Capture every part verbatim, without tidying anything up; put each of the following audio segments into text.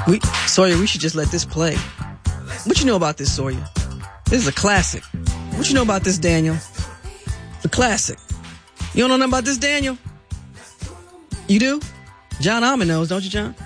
We, Sawyer, we should just let this play. What you know about this, Sawyer? This is a classic. What you know about this, Daniel? It's a classic. You don't know nothing about this, Daniel? You do? John Almond knows, don't you, John?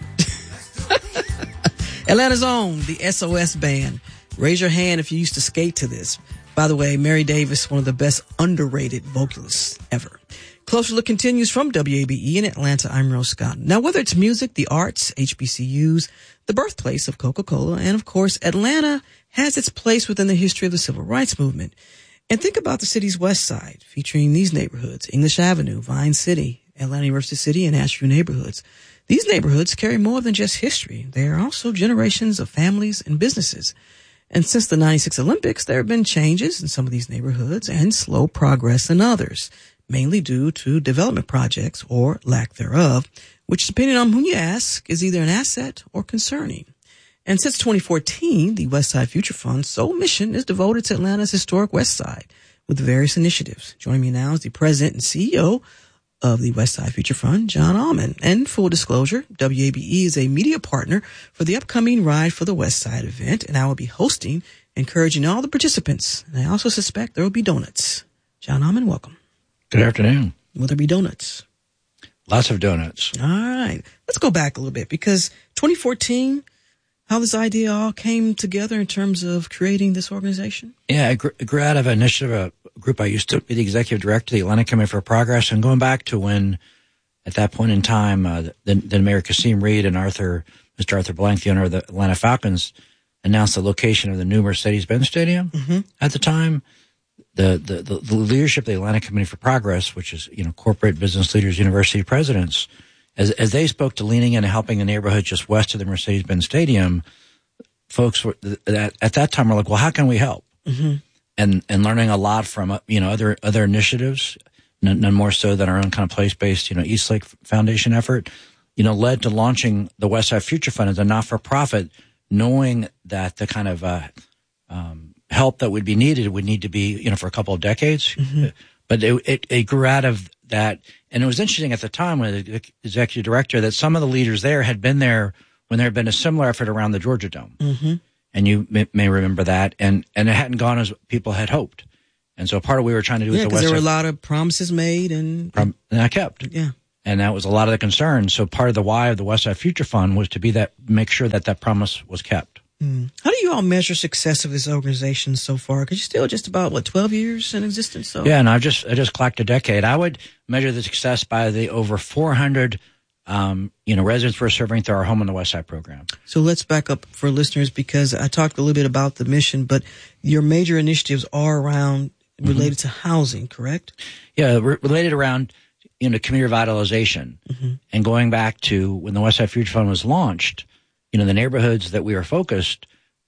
Atlanta's own, the S O S Band. Raise your hand if you used to skate to this. By the way, Mary Davis, one of the best underrated vocalists ever. Closer Look continues from W A B E in Atlanta. I'm Rose Scott. Now, whether it's music, the arts, H B C Us, the birthplace of Coca-Cola, and of course, Atlanta has its place within the history of the civil rights movement. And think about the city's west side, featuring these neighborhoods: English Avenue, Vine City, Atlanta University City, and Asheville neighborhoods. These neighborhoods carry more than just history. They are also generations of families and businesses. And since the ninety-six Olympics, there have been changes in some of these neighborhoods and slow progress in others, mainly due to development projects or lack thereof, which, depending on whom you ask, is either an asset or concerning. And since twenty fourteen, the West Side Future Fund's sole mission is devoted to Atlanta's historic West Side with various initiatives. Joining me now is the president and C E O of the West Side Future Fund, John Almond. And full disclosure, W A B E is a media partner for the upcoming Ride for the West Side event, and I will be hosting, encouraging all the participants. And I also suspect there will be donuts. John Almond, welcome. Good afternoon. Will there be donuts? Lots of donuts. All right. Let's go back a little bit, because twenty fourteen, how this idea all came together in terms of creating this organization? Yeah, it grew out of an initiative, a group I used to be the executive director of the Atlanta Committee for Progress, and going back to when, at that point in time, uh, then, then Mayor Kasim Reed and Arthur, Mister Arthur Blank, the owner of the Atlanta Falcons, announced the location of the new Mercedes-Benz Stadium. Mm-hmm. At the time, the, the, the, the leadership of the Atlanta Committee for Progress, which is, you know, corporate business leaders, university presidents, as, as they spoke to leaning in and helping a neighborhood just west of the Mercedes-Benz Stadium, folks were, at, at that time were like, well, how can we help? Mm-hmm. And, and learning a lot from, you know, other, other initiatives, none, none more so than our own kind of place-based, you know, Eastlake Foundation effort, you know, led to launching the West Side Future Fund as a not-for-profit, knowing that the kind of, uh, um, help that would be needed would need to be, you know, for a couple of decades. Mm-hmm. But it, it, it grew out of that. And it was interesting at the time when the executive director that some of the leaders there had been there when there had been a similar effort around the Georgia Dome. Mm-hmm. And you may, may remember that. And, and it hadn't gone as people had hoped. And so part of what we were trying to do yeah, with the West West there were Side, a lot of promises made and, prom- and I kept. Yeah. And that was a lot of the concern. So part of the why of the West Side Future Fund was to be that, make sure that that promise was kept. Mm. How do you all measure success of this organization so far? Because you're still just about, what, twelve years in existence? So yeah, and I've just, I just clocked a decade. I would measure the success by the over four hundred, um, you know, residents we're serving through our Home on the West Side program. So let's back up for listeners, because I talked a little bit about the mission, but your major initiatives are around related mm-hmm. to housing, correct? Yeah, re- related around, you know, community revitalization. Mm-hmm. And going back to when the West Side Future Fund was launched, you know, the neighborhoods that we were focused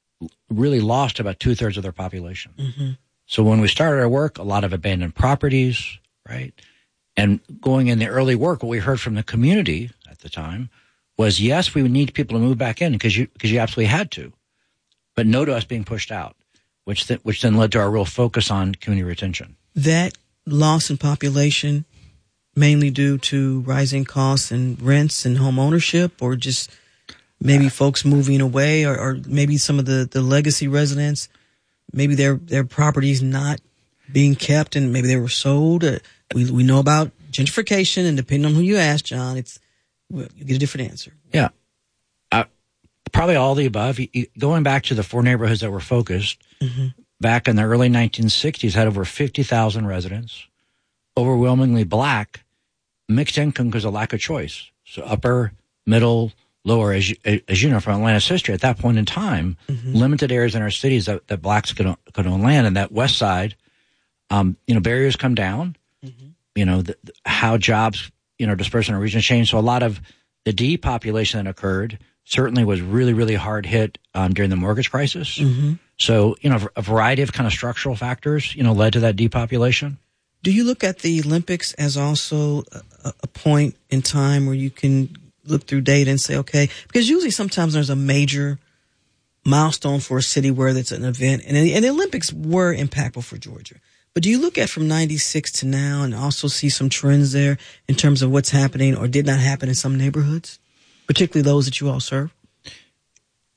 really lost about two thirds of their population. Mm-hmm. So when we started our work, a lot of abandoned properties, right? And going in the early work, what we heard from the community at the time was, yes, we would need people to move back in because you, because you absolutely had to, but no to us being pushed out, which, th- which then led to our real focus on community retention. That loss in population mainly due to rising costs and rents and home ownership, or just maybe folks moving away, or, or maybe some of the, the legacy residents, maybe their, their properties not being kept and maybe they were sold. Uh, we, we know about gentrification, and depending on who you ask, John, it's, well, you get a different answer. Yeah. Uh, probably all the above. Going back to the four neighborhoods that were focused, mm-hmm. back in the early nineteen sixties, had over fifty thousand residents, overwhelmingly black, mixed income because of lack of choice. So upper, middle, lower, as you, as you know from Atlanta's history, at that point in time, mm-hmm. limited areas in our cities that, that blacks could, could own land. And that west side, um, you know, barriers come down, mm-hmm. you know, the, the, how jobs, you know, dispersed in our region change. So a lot of the depopulation that occurred certainly was really, really hard hit um, during the mortgage crisis. Mm-hmm. So, you know, a variety of kind of structural factors, you know, led to that depopulation. Do you look at the Olympics as also a, a point in time where you can look through data and say, okay, because usually sometimes there's a major milestone for a city where it's an event, and, and the Olympics were impactful for Georgia. But do you look at from ninety-six to now and also see some trends there in terms of what's happening or did not happen in some neighborhoods, particularly those that you all serve?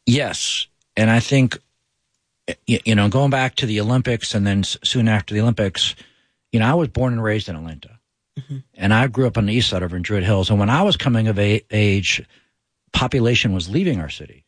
Yes. And I think, you know, going back to the Olympics and then soon after the Olympics, you know, I was born and raised in Atlanta. Mm-hmm. And I grew up on the east side over in Druid Hills. And when I was coming of age, population was leaving our city.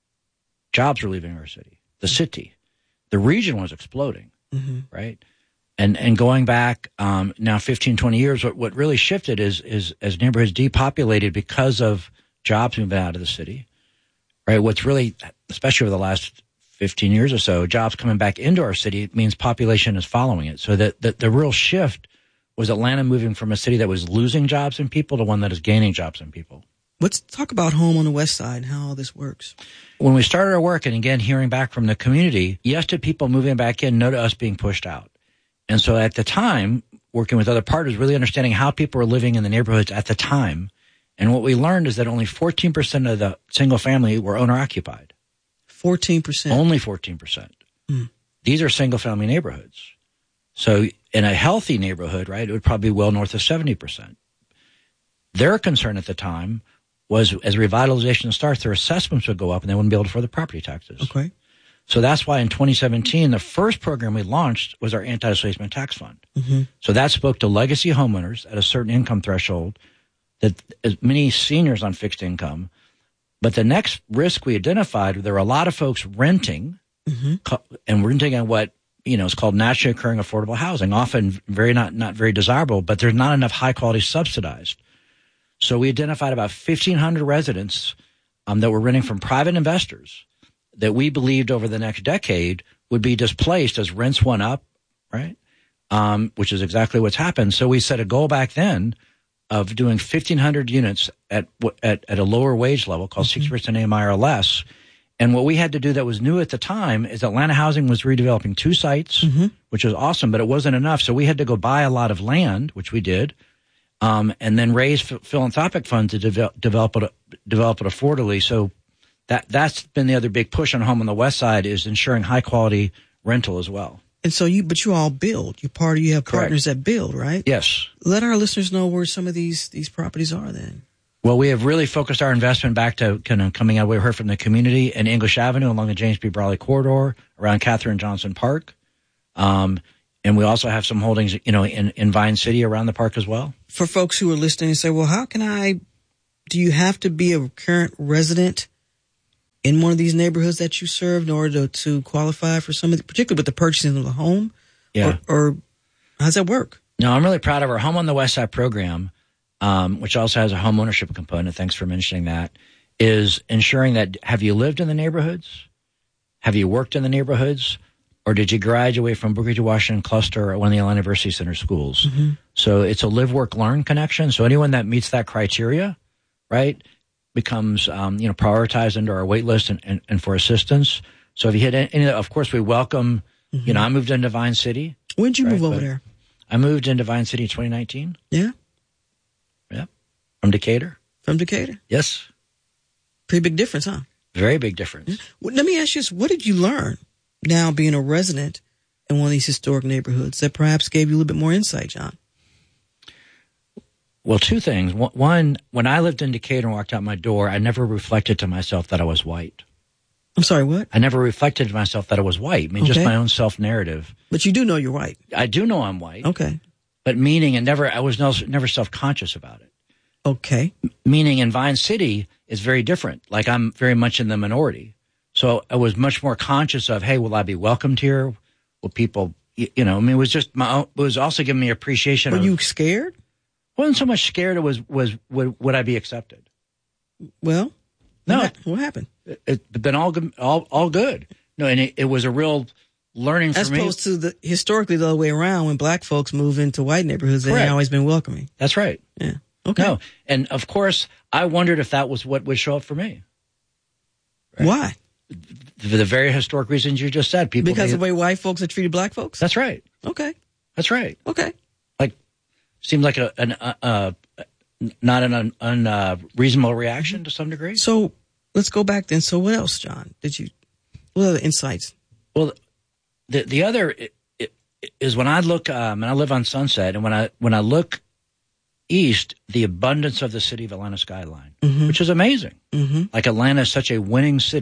Jobs were leaving our city. The city. The region was exploding, mm-hmm. right? And and going back um, now fifteen, twenty years, what, what really shifted is, is as neighborhoods depopulated because of jobs moving out of the city, right? What's really, especially over the last fifteen years or so, jobs coming back into our city means population is following it. So that the, the real shift was Atlanta moving from a city that was losing jobs and people to one that is gaining jobs and people. Let's talk about home on the west side and how all this works. When we started our work, and again, hearing back from the community, yes to people moving back in, no to us being pushed out. And so at the time, working with other partners, really understanding how people were living in the neighborhoods at the time. And what we learned is that only fourteen percent of the single family were owner occupied. fourteen percent? Only fourteen percent. Mm. These are single family neighborhoods. So in a healthy neighborhood, right, it would probably be well north of seventy percent. Their concern at the time was as revitalization starts, their assessments would go up and they wouldn't be able to afford the property taxes. Okay. So that's why in twenty seventeen, the first program we launched was our anti-displacement tax fund. Mm-hmm. So that spoke to legacy homeowners at a certain income threshold, that as many seniors on fixed income. But the next risk we identified, there were a lot of folks renting, mm-hmm. and renting at what, you know, is called naturally occurring affordable housing, often very not, not very desirable, but there's not enough high quality subsidized. So we identified about fifteen hundred residents um, that were renting from private investors that we believed over the next decade would be displaced as rents went up, right? Um, which is exactly what's happened. So we set a goal back then of doing fifteen hundred units at at, at a lower wage level called mm-hmm. sixty percent A M I or less. And what we had to do that was new at the time is Atlanta Housing was redeveloping two sites, mm-hmm. which was awesome, but it wasn't enough. So we had to go buy a lot of land, which we did, um, and then raise ph- philanthropic funds to de- develop it, develop it affordably. So that that's been the other big push on home on the west side is ensuring high quality rental as well. And so you, but you all build. You part. You have partners Correct. that build, right? Yes. Let our listeners know where some of these these properties are. Then. Well, we have really focused our investment back to kind of coming out. We heard from the community in English Avenue along the James B. Brawley corridor around Katherine Johnson Park, um, and we also have some holdings, you know, in, in Vine City around the park as well. For folks who are listening and say, "Well, how can I?" Do you have to be a current resident in one of these neighborhoods that you serve in order to, to qualify for some of the, particularly with the purchasing of the home? Yeah. Or, or how does that work? No, I'm really proud of our Home on the West Side program, um, which also has a home ownership component. Thanks for mentioning that. Is ensuring that have you lived in the neighborhoods? Have you worked in the neighborhoods? Or did you graduate from Booker T. Washington Cluster or one of the Atlanta University Center schools? Mm-hmm. So it's a live, work, learn connection. So anyone that meets that criteria, right, becomes, um, you know, prioritized into our wait list and, and, and for assistance. So if you hit any, of course, we welcome, mm-hmm. you know, I moved into Vine City. When did you right? move over but there? I moved into Vine City in twenty nineteen. Yeah. Yeah. From Decatur. From Decatur? Yes. Pretty big difference, huh? Very big difference. Yeah. Well, let me ask you this. What did you learn now being a resident in one of these historic neighborhoods that perhaps gave you a little bit more insight, John? Well, two things. One, when I lived in Decatur and walked out my door, I never reflected to myself that I was white. I'm sorry, what? I never reflected to myself that I was white. I mean, okay. Just my own self-narrative. But you do know you're white. I do know I'm white. Okay. But meaning, and never, I was no, never self-conscious about it. Okay. Meaning in Vine City is very different. Like I'm very much in the minority. So I was much more conscious of, hey, will I be welcomed here? Will people, you know, I mean, it was just my own, it was also giving me appreciation. Were of, you scared? Wasn't so much scared. It was, was, would, would I be accepted? Well, no. What, what happened? It, it's been all good, all, all good. No, and it, it was a real learning for As me. As opposed to the, historically the other way around, when black folks move into white neighborhoods, they ain't always been welcoming. That's right. Yeah. Okay. No. And of course, I wondered if that was what would show up for me. Right? Why? For the very historic reasons you just said. People Because they, of the way white folks are treated black folks? That's right. Okay. That's right. Okay. Like, seemed like a, an, uh, uh, not an un, un, uh, reasonable reaction to some degree. So let's go back then. So what else, John? Did you, what other insights? Well, the, the other is when I look, um, and I live on Sunset, and when I, when I look east, the abundance of the city of Atlanta skyline, mm-hmm. which is amazing. Mm-hmm. Like Atlanta is such a winning city,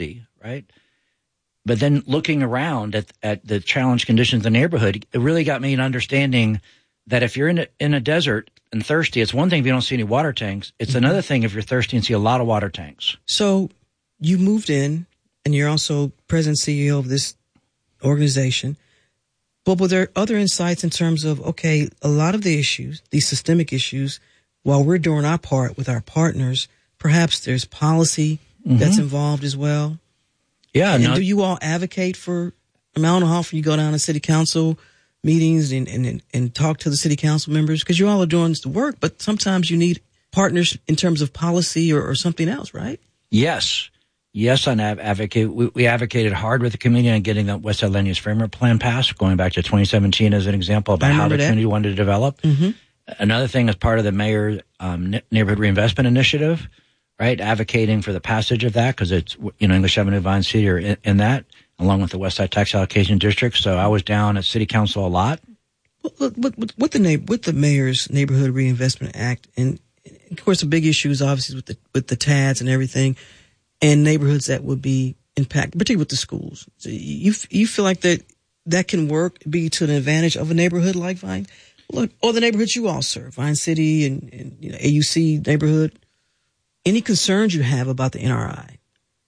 right? But then looking around at, at the challenged conditions in the neighborhood, it really got me an understanding that if you're in a, in a desert and thirsty, it's one thing if you don't see any water tanks. It's mm-hmm. another thing if you're thirsty and see a lot of water tanks. So you moved in, and you're also president and C E O of this organization. But were there other insights in terms of, okay, a lot of the issues, these systemic issues, while we're doing our part with our partners, perhaps there's policy mm-hmm. that's involved as well? Yeah. And no, do you all advocate for, I mean, I don't know how often you go down to city council meetings and, and, and talk to the city council members, because you all are doing the work, but sometimes you need partners in terms of policy or, or something else, right? Yes. Yes, on advocate. We, we advocated hard with the community on getting the West Side Land Use Framework Plan passed, going back to twenty seventeen as an example about how the that. community wanted to develop. Mm-hmm. Another thing is part of the mayor's um, neighborhood reinvestment initiative, right? Advocating for the passage of that, because it's, you know, English Avenue, Vine City are in, in that, along with the West Side Tax Allocation District. So I was down at City Council a lot. With, with, with, the, with the mayor's Neighborhood Reinvestment Act, and of course the big issue is obviously with the, with the T A Ds and everything, and neighborhoods that would be impacted, particularly with the schools. So you you feel like that that can work, be to the advantage of a neighborhood like Vine, look, or the neighborhoods you all serve, Vine City and, and you know, A U C neighborhood. Any concerns you have about the N R I?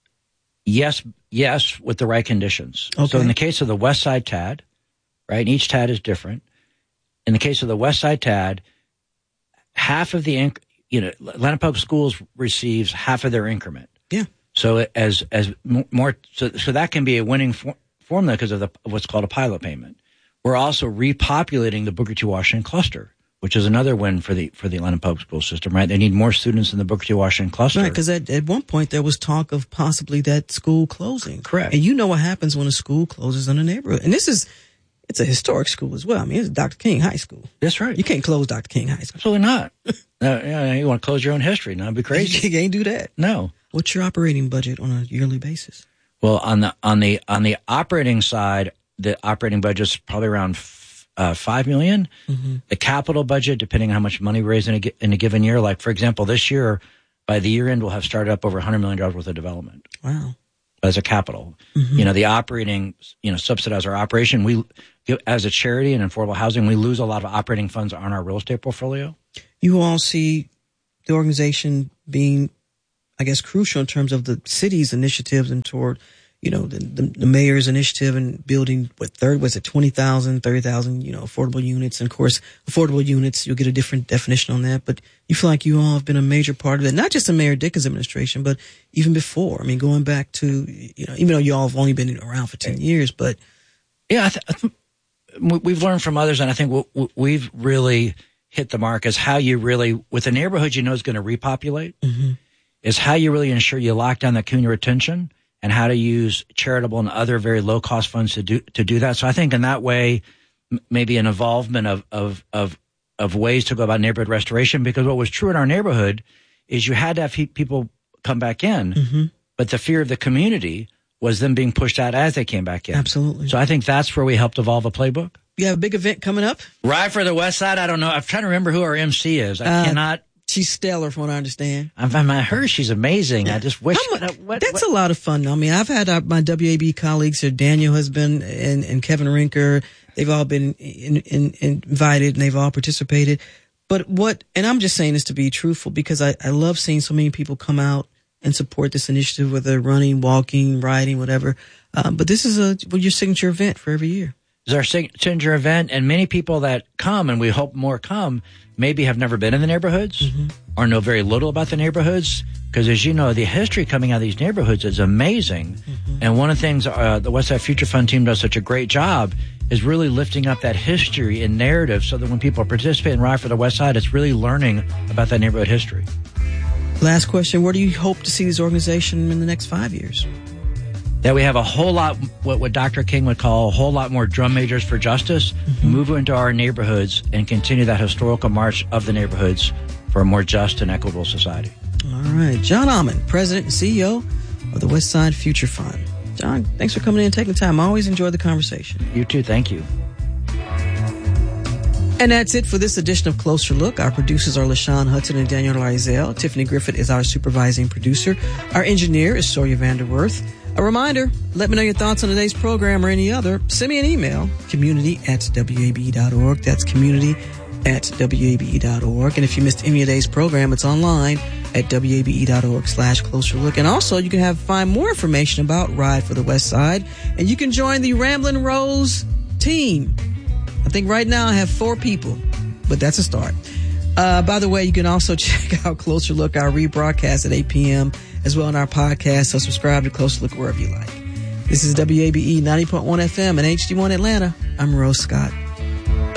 Yes, yes, with the right conditions. Okay. So in the case of the West Side T A D, right, and each T A D is different. In the case of the West Side T A D, half of the, inc- you know, Atlanta Public Schools receives half of their increment. Yeah. So as as more, so, so that can be a winning for, formula because of, the, of what's called a pilot payment. We're also repopulating the Booker T. Washington cluster, which is another win for the for the Atlanta public school system, right? They need more students in the Booker T. Washington cluster. Right, because at, at one point there was talk of possibly that school closing. Correct. And you know what happens when a school closes in a neighborhood. And this is, it's a historic school as well. I mean, it's Doctor King High School. That's right. You can't close Doctor King High School. Absolutely not. No, yeah, you want to close your own history. No, that'd be crazy. You can't do that. No. What's your operating budget on a yearly basis? Well, on the on the on the operating side, the operating budget's probably around f- uh, five million. Mm-hmm. The capital budget, depending on how much money we raise in a, in a given year, like for example, this year, by the year end, we'll have started up over one hundred million dollars worth of development. Wow. As a capital, mm-hmm. you know, the operating, you know, subsidize our operation. We, as a charity and affordable housing, we lose a lot of operating funds on our real estate portfolio. You all see the organization being, I guess, crucial in terms of the city's initiatives and toward, you know, the, the, the mayor's initiative and building, what, third, was it twenty thousand, thirty thousand, you know, affordable units. And of course, affordable units, you'll get a different definition on that. But you feel like you all have been a major part of it, not just in Mayor Dickens' administration, but even before. I mean, going back to, you know, even though you all have only been around for ten years, but. Yeah, I th- I th- we've learned from others, and I think w- we've really hit the mark as how you really, with a neighborhood you know is going to repopulate, mm-hmm. is how you really ensure you lock down the community retention and how to use charitable and other very low cost funds to do to do that. So I think in that way, m- maybe an involvement of of of of ways to go about neighborhood restoration. Because what was true in our neighborhood is you had to have he- people come back in, mm-hmm. but the fear of the community was them being pushed out as they came back in. Absolutely. So I think that's where we helped evolve a playbook. You have a big event coming up? Right for the West Side. I don't know. I'm trying to remember who our M C is. I uh, cannot. She's stellar, from what I understand. I've I heard she's amazing. I just wish. Much, what, that's what? a lot of fun. I mean, I've had uh, my W A B colleagues here. Daniel has been, and, and Kevin Rinker. They've all been in, in, in invited, and they've all participated. But what, and I'm just saying this to be truthful, because I, I love seeing so many people come out and support this initiative, whether they're running, walking, riding, whatever. Um, but this is a well, your signature event for every year. It's our signature event, and many people that come, and we hope more come, maybe have never been in the neighborhoods mm-hmm. or know very little about the neighborhoods. Because as you know, the history coming out of these neighborhoods is amazing. Mm-hmm. And one of the things uh, the Westside Future Fund team does such a great job is really lifting up that history and narrative so that when people participate in Ride for the West Side, it's really learning about that neighborhood history. Last question. Where do you hope to see this organization in the next five years? That we have a whole lot, what, what Doctor King would call a whole lot more drum majors for justice, mm-hmm. move into our neighborhoods and continue that historical march of the neighborhoods for a more just and equitable society. All right. John Almond, President and C E O of the Westside Future Fund. John, thanks for coming in and taking the time. I always enjoy the conversation. You too. Thank you. And that's it for this edition of Closer Look. Our producers are LaShawn Hudson and Daniel Larizelle. Tiffany Griffith is our supervising producer. Our engineer is Sawyer Vanderworth. A reminder, let me know your thoughts on today's program or any other. Send me an email, community at W A B E dot org. That's community at W A B E dot org. And if you missed any of today's program, it's online at W A B E dot org slash closer look. And also, you can have find more information about Ride for the West Side. And you can join the Ramblin' Rose team. I think right now I have four people, but that's a start. Uh, by the way, you can also check out Closer Look, our rebroadcast at eight p.m. as well on our podcast. So subscribe to Closer Look wherever you like. This is W A B E ninety point one F M and H D one Atlanta. I'm Rose Scott.